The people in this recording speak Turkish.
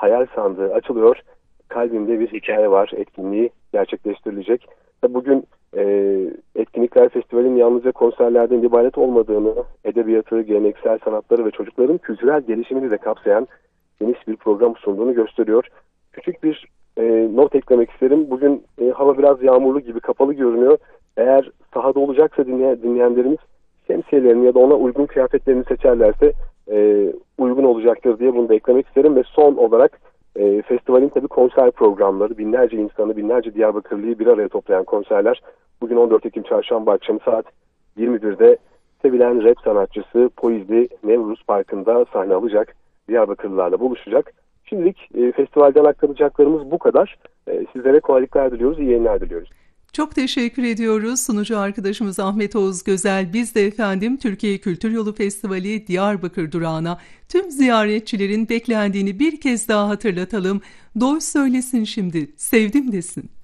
hayal sandığı açılıyor. Kalbimde bir hikaye var etkinliği gerçekleştirilecek. Bugün etkinlikler festivalin yalnızca konserlerden ibaret olmadığını, edebiyatı, geleneksel sanatları ve çocukların kültürel gelişimini de kapsayan geniş bir program sunduğunu gösteriyor. Küçük bir not eklemek isterim. Bugün hava biraz yağmurlu gibi, kapalı görünüyor. Eğer sahada olacaksa dinleyenlerimiz şemsiyelerini ya da ona uygun kıyafetlerini seçerlerse uygun olacaktır diye bunu da eklemek isterim. Ve son olarak festivalin tabii konser programları, binlerce insanı, binlerce Diyarbakırlı'yı bir araya toplayan konserler. Bugün 14 Ekim Çarşamba akşamı saat 21'de sevilen rap sanatçısı Poizli Nevruz Parkı'nda sahne alacak. Diyarbakırlılarla buluşacak. Şimdilik festivalden aktaracaklarımız bu kadar. Sizlere kolaylıklar diliyoruz, iyi yayınlar diliyoruz. Çok teşekkür ediyoruz sunucu arkadaşımız Ahmet Oğuz Gözel. Biz de efendim Türkiye Kültür Yolu Festivali Diyarbakır durağına tüm ziyaretçilerin beklendiğini bir kez daha hatırlatalım. Doğru söylesin şimdi, sevdim desin.